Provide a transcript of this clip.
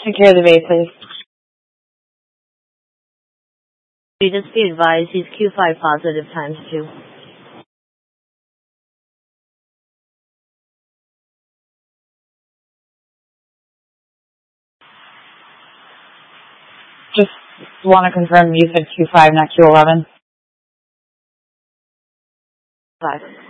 Take care of the bay, please. Just be advised, he's Q5 positive times 2. Just want to confirm you said Q5, not Q11? 5.